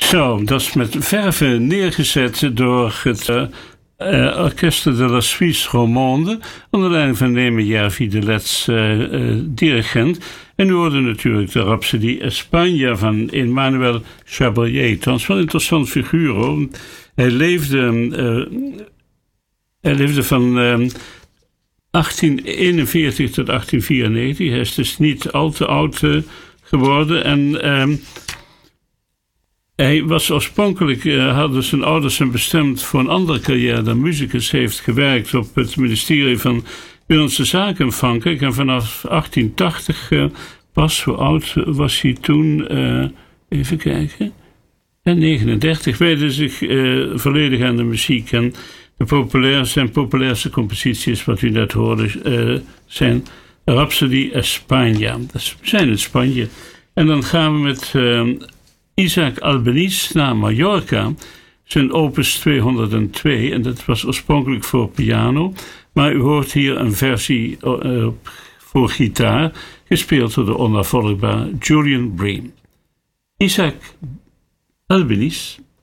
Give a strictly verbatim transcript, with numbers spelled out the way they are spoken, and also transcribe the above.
Zo, dat is met verven neergezet door het uh, uh, Orchestre de la Suisse Romande, onder leiding van Neeme Järvi, de Let's uh, uh, dirigent. En nu hoorde natuurlijk de Rhapsodie España van Emmanuel Chabrier. Trouwens wel een interessant figuur hoor. Hij leefde, uh, hij leefde van uh, achttien eenenveertig tot achttien vierennegentig. Hij is dus niet al te oud uh, geworden. En uh, hij was oorspronkelijk, uh, hadden zijn ouders hem bestemd voor een andere carrière dan muzikus. Hij heeft gewerkt op het ministerie van Binnenlandse Zaken in Frankrijk. En vanaf achttien tachtig uh, pas, hoe oud was hij toen? Uh, even kijken. En negenendertig wijde zich uh, volledig aan de muziek. En de populair, zijn populairste composities, wat u net hoorde, uh, zijn Rhapsodie España. We zijn in Spanje. En dan gaan we met uh, Isaac Albeniz naar Mallorca. Zijn opus tweehonderdtwee. En dat was oorspronkelijk voor piano. Maar u hoort hier een versie uh, voor gitaar, gespeeld door de onafvolgbare Julian Bream. Isaac Albeniz